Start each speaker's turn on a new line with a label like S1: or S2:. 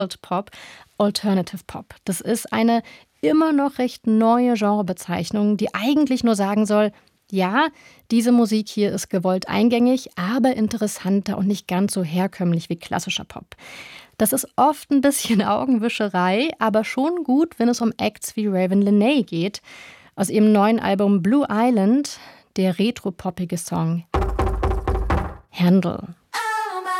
S1: Pop, Alternative Pop. Das ist eine immer noch recht neue Genrebezeichnung, die eigentlich nur sagen soll, ja, diese Musik hier ist gewollt eingängig, aber interessanter und nicht ganz so herkömmlich wie klassischer Pop. Das ist oft ein bisschen Augenwischerei, aber schon gut, wenn es um Acts wie Raven Lenae geht. Aus ihrem neuen Album Blue Island, der retro-poppige Song Handle.